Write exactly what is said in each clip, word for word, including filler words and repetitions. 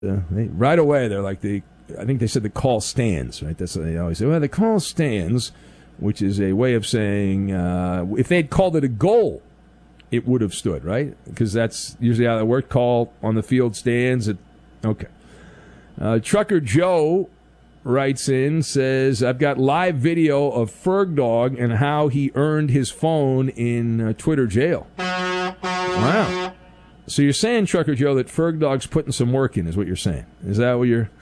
Uh, they, right away, they're like, the. I think they said the call stands, right? That's what they always say. Well, the call stands, which is a way of saying uh, if they'd called it a goal, it would have stood, right? Because that's usually how that worked. Call on the field stands. It, okay. Uh, Trucker Joe writes in, says, I've got live video of Ferg Dog and how he earned his phone in uh, Twitter jail. Wow. So you're saying, Trucker Joe, that Ferg Dog's putting some work in, is what you're saying. Is that what you're...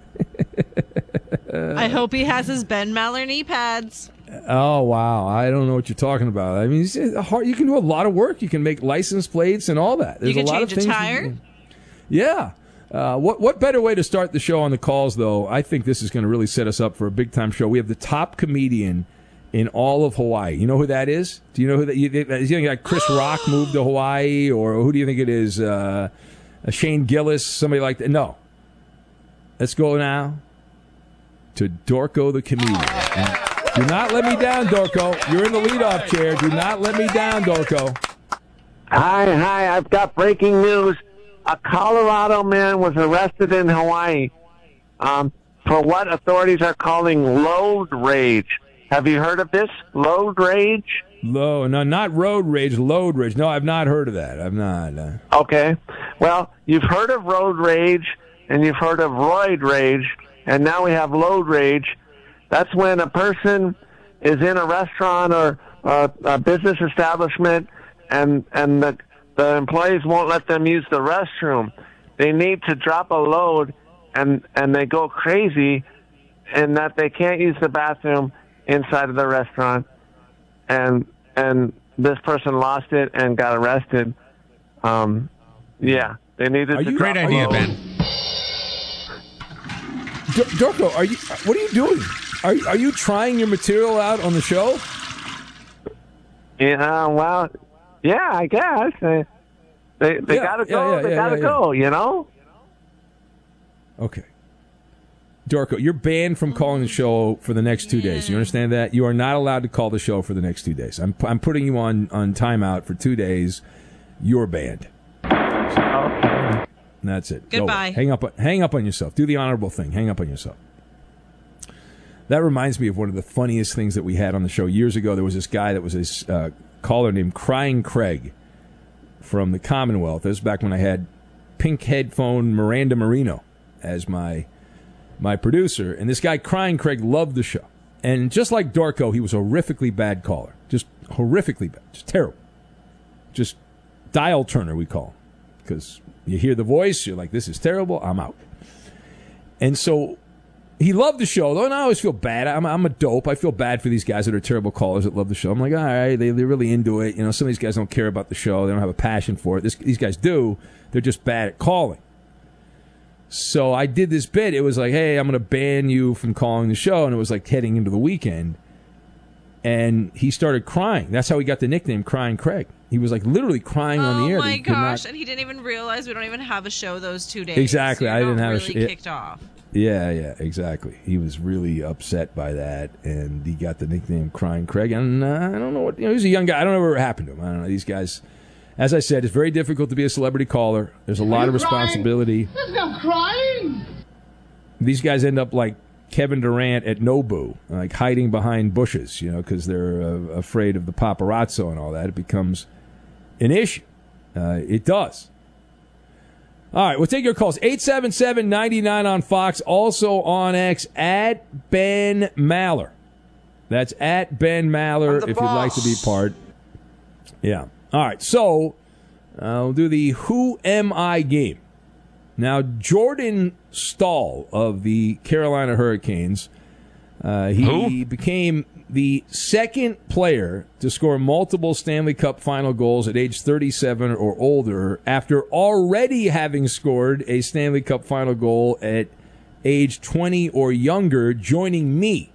I hope he has his Ben Maller knee pads. Oh, wow. I don't know what you're talking about. I mean, it's a hard, you can do a lot of work. You can make license plates and all that. There's you can a lot change of a things tire? You can, yeah. Uh, what what better way to start the show on the calls, though? I think this is going to really set us up for a big-time show. We have the top comedian in all of Hawaii. You know who that is? Do you know who that is? You think like Chris Rock moved to Hawaii? Or who do you think it is? Uh, Shane Gillis? Somebody like that? No. Let's go now to Dorco the comedian. And do not let me down, Dorco. You're in the leadoff chair. Do not let me down, Dorco. Hi, hi. I've got breaking news. A Colorado man was arrested in Hawaii um, for what authorities are calling load rage. Have you heard of this? Load rage? Low, no, not road rage, load rage. No, I've not heard of that. I've not. Uh... Okay. Well, you've heard of road rage, and you've heard of roid rage, and now we have load rage. That's when a person is in a restaurant or uh, a business establishment, and and the the employees won't let them use the restroom. They need to drop a load, and and they go crazy in that they can't use the bathroom inside of the restaurant, and and this person lost it and got arrested. Um, yeah, they needed are to you, drop Great a idea, load. Ben. D- Dorco, are you? What are you doing? Are are you trying your material out on the show? Yeah, well, yeah, I guess they they, they Yeah, gotta yeah, go. yeah, they yeah, gotta yeah, go. You know. Okay. Dorco, you're banned from calling the show for the next two days. You understand that? You are not allowed to call the show for the next two days. I'm I'm putting you on, on timeout for two days. You're banned. Okay. That's it. Go Goodbye. away. Hang up. Hang up on yourself. Do the honorable thing. Hang up on yourself. That reminds me of one of the funniest things that we had on the show years ago. There was this guy that was a uh, caller named Crying Craig from the Commonwealth. This was back when I had pink headphone Miranda Marino as my my producer. And this guy, Crying Craig, loved the show. And just like Dorco, he was a horrifically bad caller. Just horrifically bad. Just terrible. Just dial turner, we call him. Because you hear the voice, you're like, this is terrible, I'm out. And so he loved the show, though, and I always feel bad. I'm, I'm a dope. I feel bad for these guys that are terrible callers that love the show. I'm like, all right, they, they're really into it. You know, some of these guys don't care about the show. They don't have a passion for it. This, these guys do. They're just bad at calling. So I did this bit. It was like, hey, I'm going to ban you from calling the show. And it was like heading into the weekend. And he started crying. That's how he got the nickname Crying Craig. He was like literally crying oh on the air. Oh my He could gosh! not... And he didn't even realize we don't even have a show those two days. Exactly. So I didn't have really a show. kicked off. Yeah, yeah, exactly. He was really upset by that, and he got the nickname Crying Craig. And uh, I don't know what, you know, he was a young guy. I don't know what happened to him. I don't know. These guys, as I said, it's very difficult to be a celebrity caller. There's a lot of responsibility. There's no crying. These guys end up like Kevin Durant at Nobu, like hiding behind bushes, you know, because they're uh, afraid of the paparazzo and all that. It becomes an issue. Uh, it does. All right, we'll take your calls. eight seven seven, nine nine on Fox. Also on X, at Ben Maller. That's at Ben Maller if boss. You'd like to be part. Yeah. All right, so uh, we'll do the Who Am I game. Now, Jordan Staal of the Carolina Hurricanes, uh, he Who? became the second player to score multiple Stanley Cup final goals at age thirty-seven or older after already having scored a Stanley Cup final goal at age twenty or younger, joining me.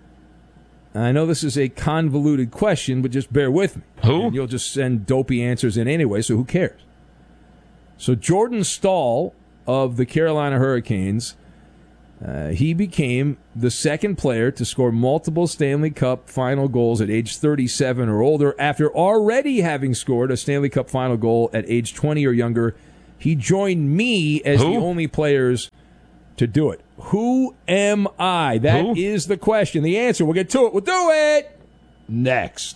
I know this is a convoluted question, but just bear with me. Who? And you'll just send dopey answers in anyway, so who cares? So Jordan Staal of the Carolina Hurricanes, uh, he became the second player to score multiple Stanley Cup final goals at age thirty-seven or older after already having scored a Stanley Cup final goal at age twenty or younger he joined me as Who? the only players to do it. Who am I? That Who? is the question. The answer, we'll get to it. We'll do it next.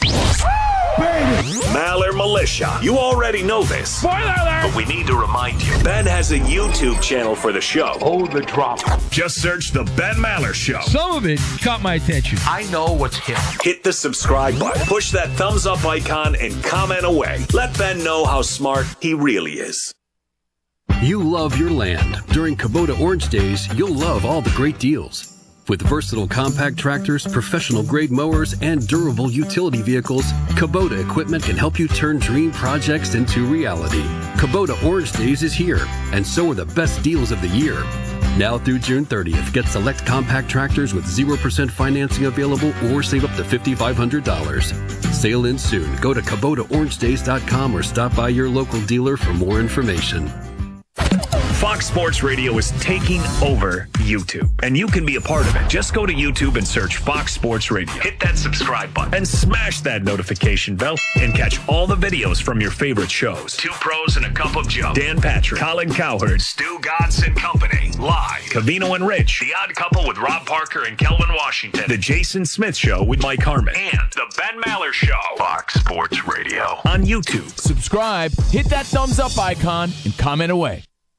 Maller Militia. You already know this. Spoiler alert! But we need to remind you. Ben has a YouTube channel for the show. Oh, the drama. Just search The Ben Maller Show. Some of it caught my attention. I know what's hip. Hit the subscribe button. Push that thumbs up icon and comment away. Let Ben know how smart he really is. You love your land. During Kubota Orange Days, you'll love all the great deals. With versatile compact tractors, professional-grade mowers, and durable utility vehicles, Kubota equipment can help you turn dream projects into reality. Kubota Orange Days is here, and so are the best deals of the year. Now through June thirtieth, get select compact tractors with zero percent financing available or save up to five thousand five hundred dollars. Sale ends soon. Go to Kubota Orange Days dot com or stop by your local dealer for more information. Fox Sports Radio is taking over YouTube, and you can be a part of it. Just go to YouTube and search Fox Sports Radio. Hit that subscribe button and smash that notification bell and catch all the videos from your favorite shows. Two Pros and a Cup of Joe. Dan Patrick, Colin Cowherd, Stu Godson Company, Live, Covino and Rich, The Odd Couple with Rob Parker and Kelvin Washington, The Jason Smith Show with Mike Harmon, and The Ben Maller Show. Fox Sports Radio on YouTube. Subscribe, hit that thumbs up icon, and comment away.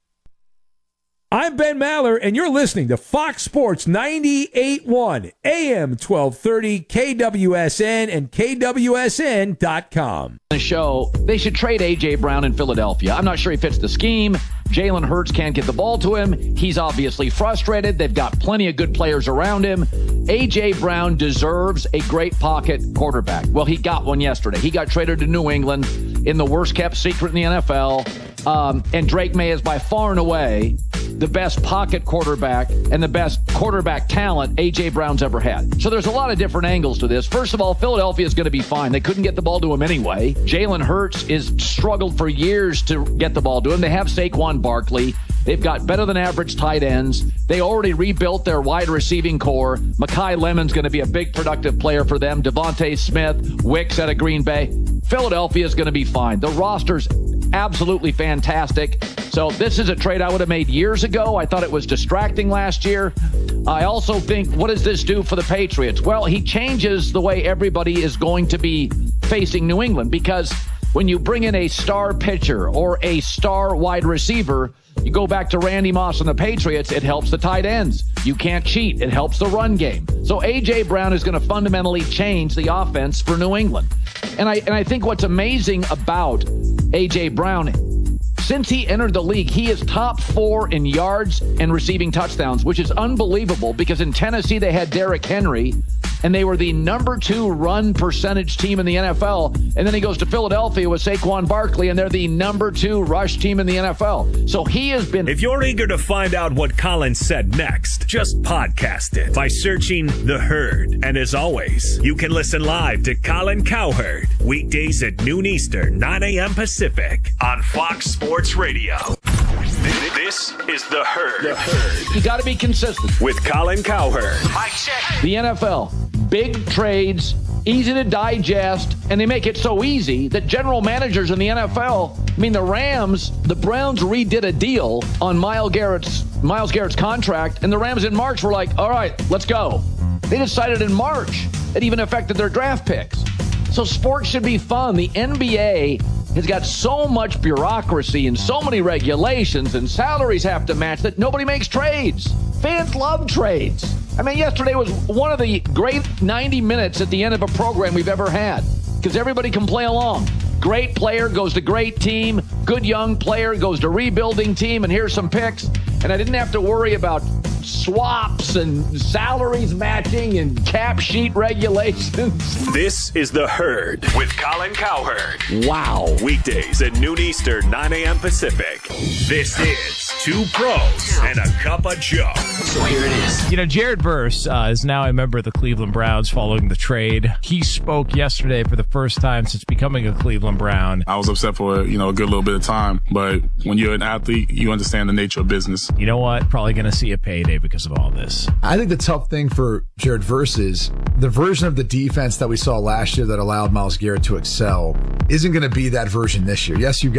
I'm Ben Maller, and you're listening to Fox Sports ninety-eight point one, A M twelve thirty, K W S N, and K W S N dot com. The show, they should trade A J. Brown in Philadelphia. I'm not sure he fits the scheme. Jalen Hurts can't get the ball to him. He's obviously frustrated. They've got plenty of good players around him. A J. Brown deserves a great pocket quarterback. Well, he got one yesterday. He got traded to New England in the worst-kept secret in the N F L. Um, and Drake May is by far and away the best pocket quarterback and the best quarterback talent A J. Brown's ever had. So there's a lot of different angles to this. First of all, Philadelphia is going to be fine. They couldn't get the ball to him anyway. Jalen Hurts is struggled for years to get the ball to him. They have Saquon Barkley. They've got better than average tight ends. They already rebuilt their wide receiving core. Mekhi Lemon's going to be a big productive player for them. Devontae Smith, Wicks out of Green Bay. Philadelphia is going to be fine. The roster's absolutely fantastic. So this is a trade I would have made years ago. I thought it was distracting last year. I also think, what does this do for the Patriots? Well, he changes the way everybody is going to be facing New England, because when you bring in a star pitcher or a star wide receiver, you go back to Randy Moss and the Patriots, it helps the tight ends. You can't cheat. It helps the run game. So A J. Brown is going to fundamentally change the offense for New England. And I and I think what's amazing about A J. Brown, since he entered the league, he is top four in yards and receiving touchdowns, which is unbelievable, because in Tennessee they had Derrick Henry, and they were the number two run percentage team in the N F L. And then he goes to Philadelphia with Saquon Barkley, and they're the number two rush team in the N F L. So he has been... If you're eager to find out what Colin said next, just podcast it by searching The Herd. And as always, you can listen live to Colin Cowherd weekdays at noon Eastern, nine a.m. Pacific on Fox Sports Radio. This is The Herd. The Herd. You got to be consistent. With Colin Cowherd. Mike check. The N F L, big trades, easy to digest, and they make it so easy that general managers in the N F L, I mean, the Rams, the Browns redid a deal on Myles Garrett's, Myles Garrett's contract, and the Rams in March were like, all right, let's go. They decided in March. It even affected their draft picks. So sports should be fun. The N B A has got so much bureaucracy and so many regulations, and salaries have to match, that nobody makes trades. Fans love trades. I mean, yesterday was one of the great ninety minutes at the end of a program we've ever had, because everybody can play along. Great player goes to great team. Good young player goes to rebuilding team, and here's some picks. And I didn't have to worry about swaps and salaries matching and cap sheet regulations. This is The Herd with Colin Cowherd. Wow. Weekdays at noon Eastern, nine a.m. Pacific. This is Two Pros and a Cup of Joe. So here it is. You know, Jared Verse uh, is now a member of the Cleveland Browns following the trade. He spoke yesterday for the first time since becoming a Cleveland Brown. I was upset for, you know, a good little bit of time, but when you're an athlete, you understand the nature of business. You know what? Probably going to see a payday because of all this. I think the tough thing for Jared Verse is the version of the defense that we saw last year that allowed Myles Garrett to excel isn't going to be that version this year. Yes, you've got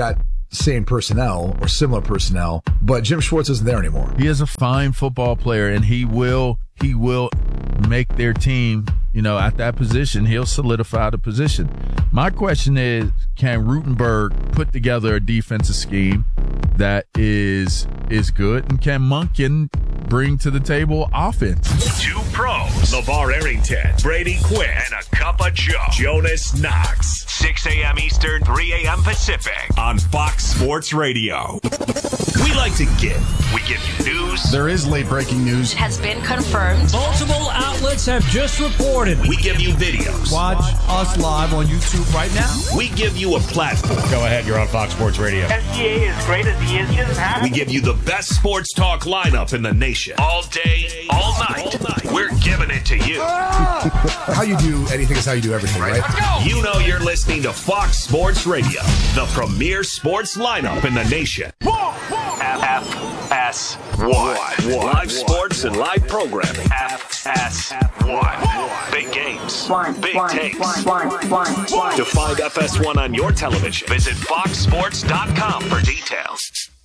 same personnel or similar personnel, but Jim Schwartz isn't there anymore. He is a fine football player, and he will he will make their team, you know, at that position. He'll solidify the position. My question is, can Rutenberg put together a defensive scheme that is is good, and can Monken bring to the table offense? Two pros, LeVar Arrington, Brady Quinn, and a cup of Joe, Jonas Knox. six a.m. Eastern, three a.m. Pacific on Fox Sports Radio. We like to give. We give you news. There is late breaking news. It has been confirmed. Multiple outlets have just reported. We give you videos. Watch us live on YouTube right now. We give you a platform. Go ahead, you're on Fox Sports Radio. S G A as great as he is, he doesn't have We give you the best sports talk lineup in the nation. All day, all night. All night. We're giving it to you. How you do anything is how you do everything, right? Let's go. You know you're listening to Fox Sports Radio, the premier sports lineup in the nation. F S one. Live sports and live programming. F S one. Big games. Big takes. To find F S one on your television, visit fox sports dot com for details.